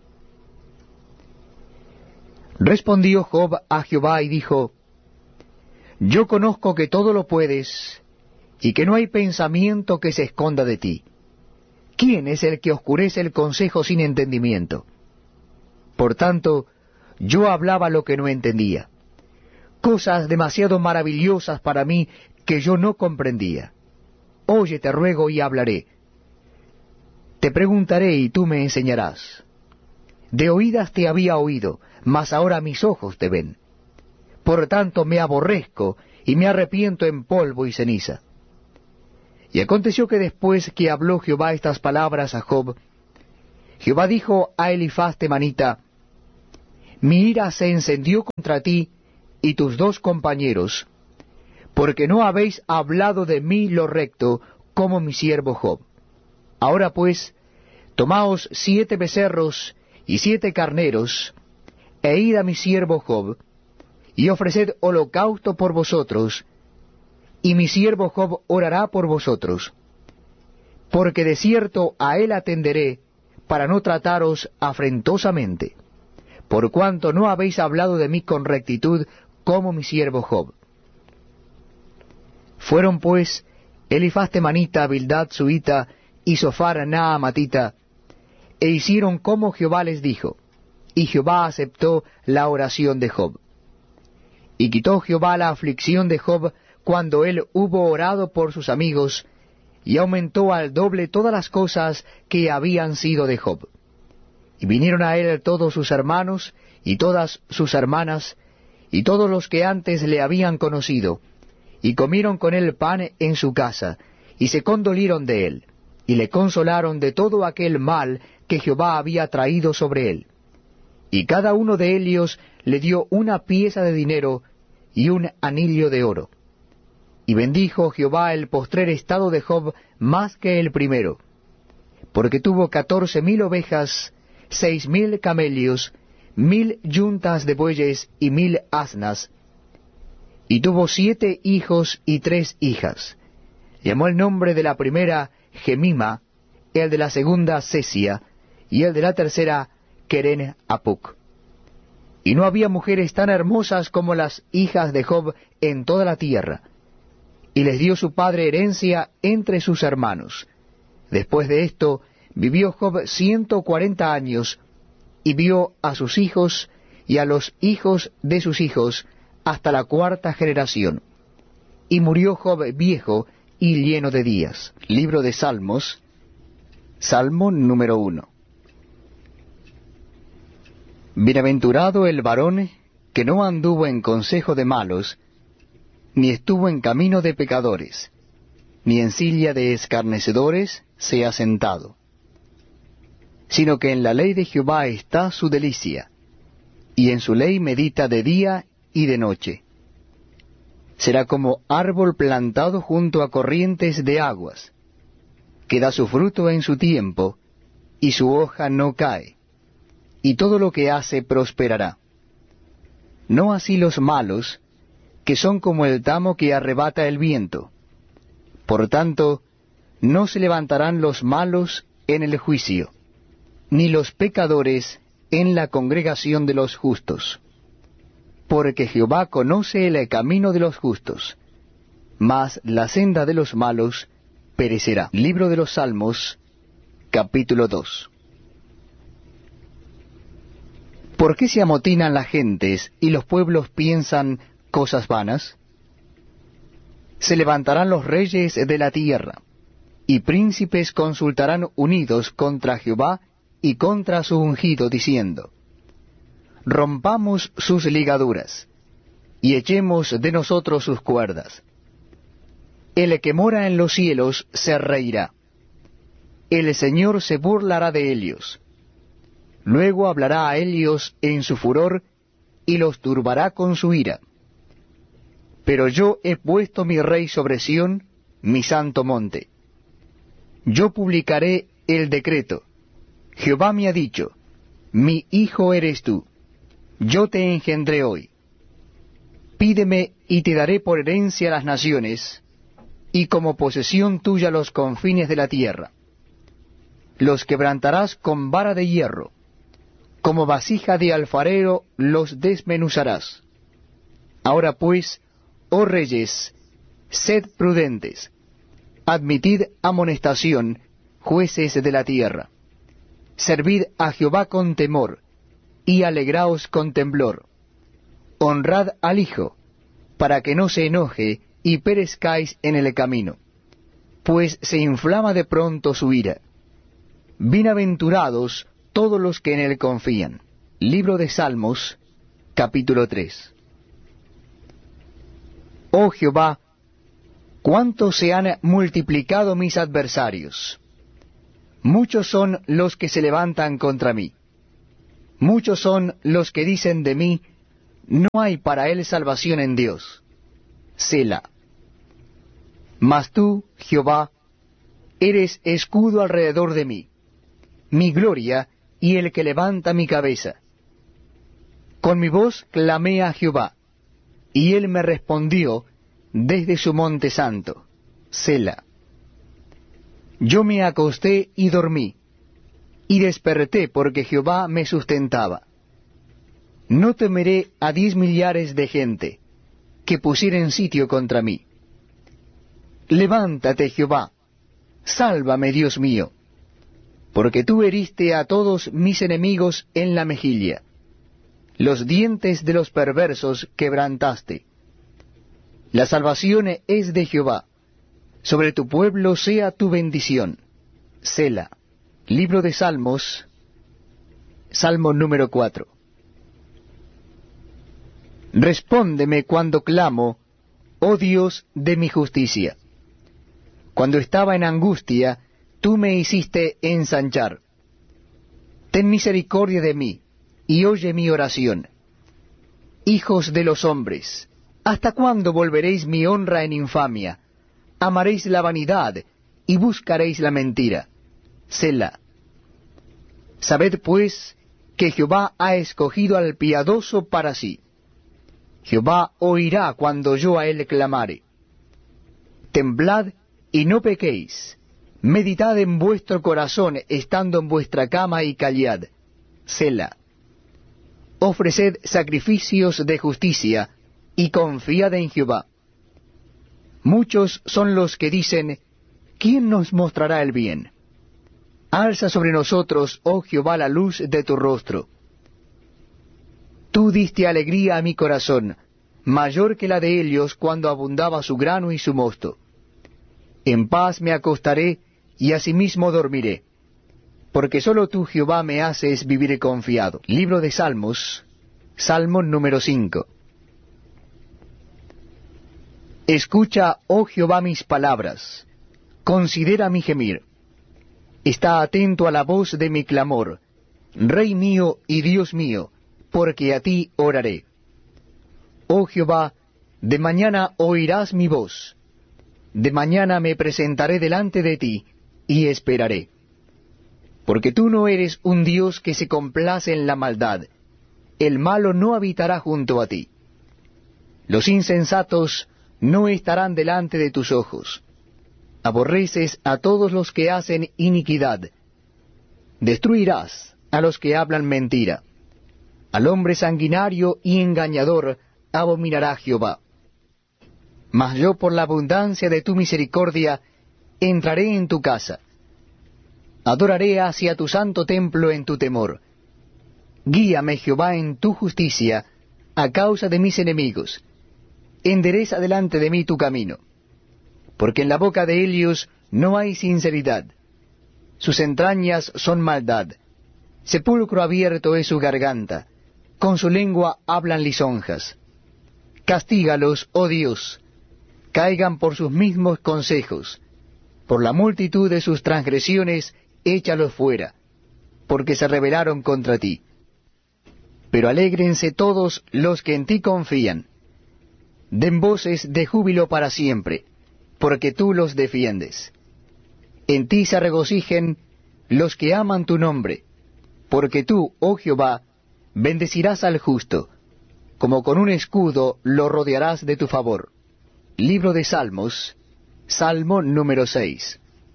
Respondió Job a Jehová y dijo: Yo conozco que todo lo puedes, y que no hay pensamiento que se esconda de ti. ¿Quién es el que oscurece el consejo sin entendimiento? Por tanto, yo hablaba lo que no entendía, cosas demasiado maravillosas para mí que yo no comprendía. Oye, te ruego, y hablaré. Te preguntaré, y tú me enseñarás. De oídas te había oído, mas ahora mis ojos te ven. Por tanto me aborrezco, y me arrepiento en polvo y ceniza. Y aconteció que después que habló Jehová estas palabras a Job, Jehová dijo a Elifaz temanita, mi ira se encendió contra ti y tus dos compañeros, porque no habéis hablado de mí lo recto, como mi siervo Job. Ahora pues, tomaos siete becerros y siete carneros, e id a mi siervo Job, y ofreced holocausto por vosotros, y mi siervo Job orará por vosotros. Porque de cierto a él atenderé, para no trataros afrentosamente, por cuanto no habéis hablado de mí con rectitud, como mi siervo Job. Fueron pues Elifaz temanita, Bildad suita, y Sofar naamatita, e hicieron como Jehová les dijo, y Jehová aceptó la oración de Job. Y quitó Jehová la aflicción de Job cuando él hubo orado por sus amigos, y aumentó al doble todas las cosas que habían sido de Job. Y vinieron a él todos sus hermanos, y todas sus hermanas, y todos los que antes le habían conocido, y comieron con él pan en su casa, y se condolieron de él, y le consolaron de todo aquel mal que Jehová había traído sobre él. Y cada uno de ellos le dio una pieza de dinero y un anillo de oro. Y bendijo Jehová el postrer estado de Job más que el primero, porque tuvo catorce mil ovejas, seis mil camellos, mil yuntas de bueyes y mil asnas, y tuvo siete hijos y tres hijas. Llamó el nombre de la primera Gemima, el de la segunda Sesia, y el de la tercera Keren Apuc. Y no había mujeres tan hermosas como las hijas de Job en toda la tierra, y les dio su padre herencia entre sus hermanos. Después de esto vivió Job ciento cuarenta años, y vio a sus hijos y a los hijos de sus hijos hasta la cuarta generación. Y murió Job viejo y lleno de días. Libro de Salmos, Salmo número uno. Bienaventurado el varón que no anduvo en consejo de malos, ni estuvo en camino de pecadores, ni en silla de escarnecedores se ha sentado, sino que en la ley de Jehová está su delicia, y en su ley medita de día y de noche. Será como árbol plantado junto a corrientes de aguas, que da su fruto en su tiempo, y su hoja no cae, y todo lo que hace prosperará. No así los malos, que son como el tamo que arrebata el viento. Por tanto, no se levantarán los malos en el juicio, ni los pecadores en la congregación de los justos. Porque Jehová conoce el camino de los justos, mas la senda de los malos perecerá. Libro de los Salmos, capítulo dos. ¿Por qué se amotinan las gentes y los pueblos piensan cosas vanas? Se levantarán los reyes de la tierra, y príncipes consultarán unidos contra Jehová y contra su ungido, diciendo, rompamos sus ligaduras, y echemos de nosotros sus cuerdas. El que mora en los cielos se reirá, el Señor se burlará de ellos. Luego hablará a ellos en su furor, y los turbará con su ira. Pero yo he puesto mi rey sobre Sión, mi santo monte. Yo publicaré el decreto. Jehová me ha dicho, mi hijo eres tú, yo te engendré hoy. Pídeme y te daré por herencia las naciones, y como posesión tuya los confines de la tierra. Los quebrantarás con vara de hierro, como vasija de alfarero los desmenuzarás. Ahora pues, oh reyes, sed prudentes, admitid amonestación, jueces de la tierra. Servid a Jehová con temor, y alegraos con temblor. Honrad al Hijo, para que no se enoje y perezcáis en el camino, pues se inflama de pronto su ira. Bienaventurados todos los que en él confían. Libro de Salmos, capítulo tres. Oh Jehová, cuánto se han multiplicado mis adversarios. Muchos son los que se levantan contra mí. Muchos son los que dicen de mí, no hay para él salvación en Dios. Selah. Mas tú, Jehová, eres escudo alrededor de mí, mi gloria y el que levanta mi cabeza. Con mi voz clamé a Jehová, y él me respondió desde su monte santo. Selah. Yo me acosté y dormí, y desperté porque Jehová me sustentaba. No temeré a diez millares de gente, que pusieren sitio contra mí. Levántate, Jehová, sálvame, Dios mío, porque tú heriste a todos mis enemigos en la mejilla. Los dientes de los perversos quebrantaste. La salvación es de Jehová. Sobre tu pueblo sea tu bendición. Selah. Libro de Salmos, Salmo número cuatro. Respóndeme cuando clamo, oh Dios de mi justicia. Cuando estaba en angustia, tú me hiciste ensanchar. Ten misericordia de mí, y oye mi oración. Hijos de los hombres, ¿hasta cuándo volveréis mi honra en infamia? Amaréis la vanidad, y buscaréis la mentira. Selah. Sabed pues que Jehová ha escogido al piadoso para sí. Jehová oirá cuando yo a él clamare. Temblad y no pequéis. Meditad en vuestro corazón, estando en vuestra cama, y callad. Selah. Ofreced sacrificios de justicia, y confiad en Jehová. Muchos son los que dicen, ¿quién nos mostrará el bien? Alza sobre nosotros, oh Jehová, la luz de tu rostro. Tú diste alegría a mi corazón, mayor que la de ellos cuando abundaba su grano y su mosto. En paz me acostaré, y asimismo dormiré, porque sólo tú, Jehová, me haces vivir confiado. Libro de Salmos, Salmo número cinco. Escucha, oh Jehová, mis palabras, considera mi gemir. Está atento a la voz de mi clamor, Rey mío y Dios mío, porque a ti oraré. Oh Jehová, de mañana oirás mi voz. De mañana me presentaré delante de ti, y esperaré. Porque tú no eres un Dios que se complace en la maldad. El malo no habitará junto a ti. Los insensatos no estarán delante de tus ojos. Aborreces a todos los que hacen iniquidad. Destruirás a los que hablan mentira. Al hombre sanguinario y engañador abominará Jehová. Mas yo, por la abundancia de tu misericordia, entraré en tu casa. Adoraré hacia tu santo templo en tu temor. Guíame, Jehová, en tu justicia, a causa de mis enemigos. Endereza delante de mí tu camino. Porque en la boca de ellos no hay sinceridad. Sus entrañas son maldad. Sepulcro abierto es su garganta. Con su lengua hablan lisonjas. Castígalos, oh Dios. Caigan por sus mismos consejos. Por la multitud de sus transgresiones, échalos fuera, porque se rebelaron contra ti. Pero alégrense todos los que en ti confían. Den voces de júbilo para siempre, porque tú los defiendes. En ti se regocijen los que aman tu nombre, porque tú, oh Jehová, bendecirás al justo, como con un escudo lo rodearás de tu favor. Libro de Salmos, Salmo número seis.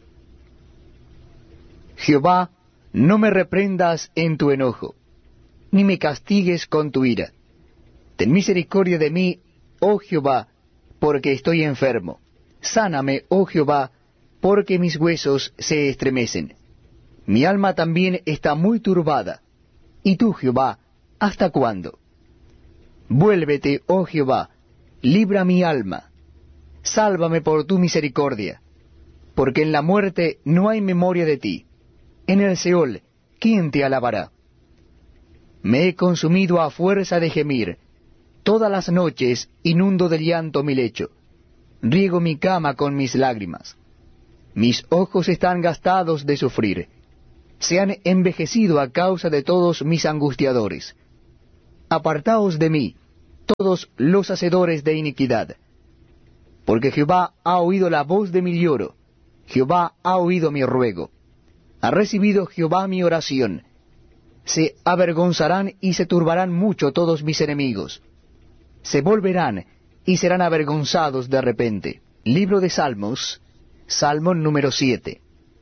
Jehová, no me reprendas en tu enojo, ni me castigues con tu ira. Ten misericordia de mí, oh Jehová, porque estoy enfermo. Sáname, oh Jehová, porque mis huesos se estremecen. Mi alma también está muy turbada. ¿Y tú, Jehová, hasta cuándo? Vuélvete, oh Jehová, libra mi alma. Sálvame por tu misericordia, porque en la muerte no hay memoria de ti. En el Seol, ¿quién te alabará? Me he consumido a fuerza de gemir. Todas las noches inundo de llanto mi lecho. riego mi cama con mis lágrimas. Mis ojos están gastados de sufrir, se han envejecido a causa de todos mis angustiadores. Apartaos de mí, todos los hacedores de iniquidad. Porque Jehová ha oído la voz de mi lloro, Jehová ha oído mi ruego. Ha recibido Jehová mi oración. Se avergonzarán y se turbarán mucho todos mis enemigos. Se volverán y serán avergonzados de repente. Libro de Salmos, Salmo número siete.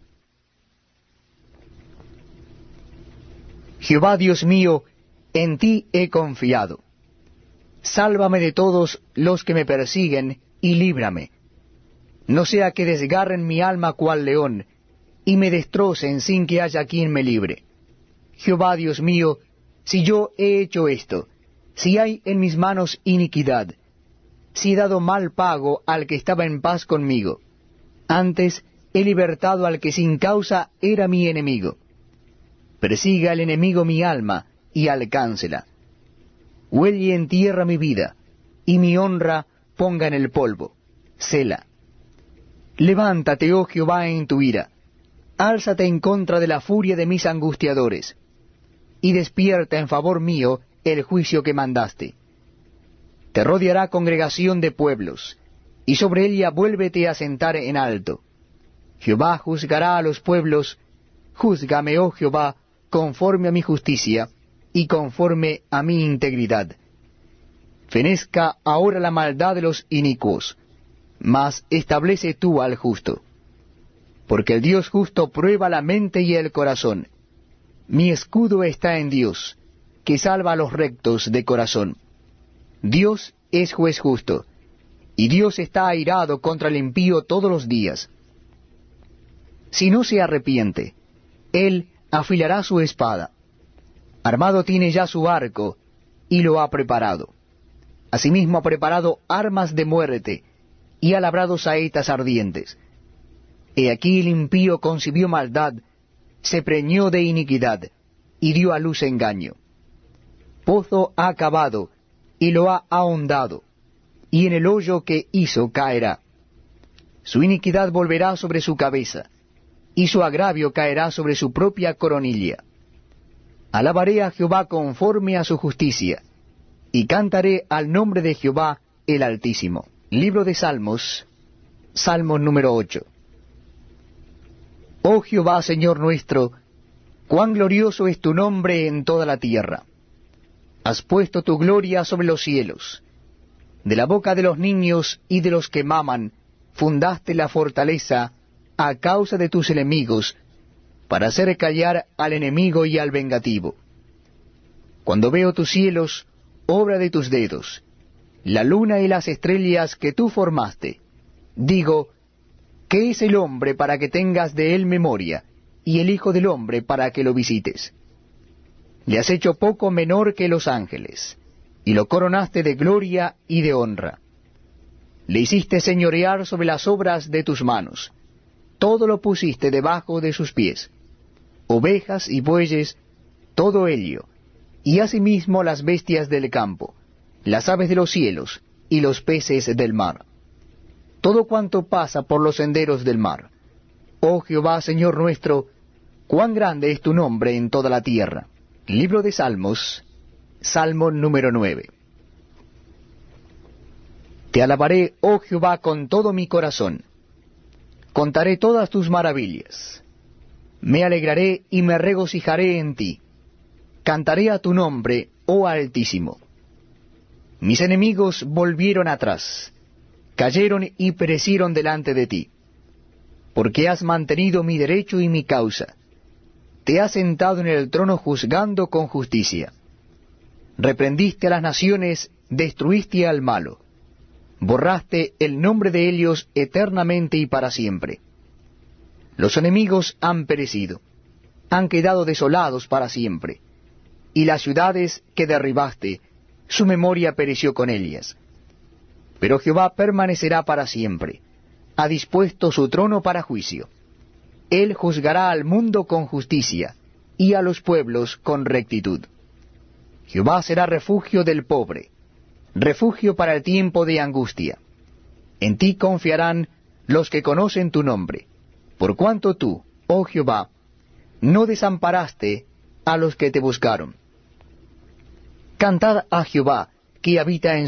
Jehová Dios mío, en ti he confiado. Sálvame de todos los que me persiguen, y líbrame. No sea que desgarren mi alma cual león, y me destrocen sin que haya quien me libre. Jehová Dios mío, si yo he hecho esto, si hay en mis manos iniquidad, si he dado mal pago al que estaba en paz conmigo, antes he libertado al que sin causa era mi enemigo. Persiga el enemigo mi alma, y alcáncela. Huelle en tierra mi vida, y mi honra ponga en el polvo. Sela. Levántate, oh Jehová, en tu ira. Álzate en contra de la furia de mis angustiadores, y despierta en favor mío el juicio que mandaste. Te rodeará congregación de pueblos, y sobre ella vuélvete a sentar en alto. Jehová juzgará a los pueblos. Júzgame, oh Jehová, conforme a mi justicia, y conforme a mi integridad. Fenezca ahora la maldad de los inicuos, mas establece tú al justo. Porque el Dios justo prueba la mente y el corazón. Mi escudo está en Dios, que salva a los rectos de corazón. Dios es juez justo, y Dios está airado contra el impío todos los días. Si no se arrepiente, él afilará su espada. Armado tiene ya su arco, y lo ha preparado. Asimismo ha preparado armas de muerte, y ha labrado saetas ardientes. He aquí el impío concibió maldad, se preñó de iniquidad, y dio a luz engaño. Pozo ha cavado, y lo ha ahondado, y en el hoyo que hizo caerá. Su iniquidad volverá sobre su cabeza, y su agravio caerá sobre su propia coronilla. Alabaré a Jehová conforme a su justicia, y cantaré al nombre de Jehová el Altísimo. Libro de Salmos, Salmo número ocho. Oh Jehová, Señor nuestro, cuán glorioso es tu nombre en toda la tierra. Has puesto tu gloria sobre los cielos. De la boca de los niños y de los que maman, fundaste la fortaleza a causa de tus enemigos, para hacer callar al enemigo y al vengativo. Cuando veo tus cielos, obra de tus dedos, la luna y las estrellas que tú formaste, digo, ¿qué es el hombre para que tengas de él memoria, y el hijo del hombre para que lo visites? Le has hecho poco menor que los ángeles, y lo coronaste de gloria y de honra. Le hiciste señorear sobre las obras de tus manos, todo lo pusiste debajo de sus pies, ovejas y bueyes, todo ello, y asimismo las bestias del campo, las aves de los cielos, y los peces del mar. Todo cuanto pasa por los senderos del mar. Oh Jehová, Señor nuestro, cuán grande es tu nombre en toda la tierra. Libro de Salmos, Salmo número nueve. Te alabaré, oh Jehová, con todo mi corazón. Contaré todas tus maravillas. Me alegraré y me regocijaré en ti. Cantaré a tu nombre, oh Altísimo. Mis enemigos volvieron atrás, cayeron y perecieron delante de ti. Porque has mantenido mi derecho y mi causa. Te has sentado en el trono juzgando con justicia. Reprendiste a las naciones, destruiste al malo. Borraste el nombre de ellos eternamente y para siempre. Los enemigos han perecido, han quedado desolados para siempre. Y las ciudades que derribaste, su memoria pereció con ellas. Pero Jehová permanecerá para siempre, ha dispuesto su trono para juicio. Él juzgará al mundo con justicia, y a los pueblos con rectitud. Jehová será refugio del pobre, refugio para el tiempo de angustia. En ti confiarán los que conocen tu nombre, por cuanto tú, oh Jehová, no desamparaste a los que te buscaron. Cantad a Jehová, que habita en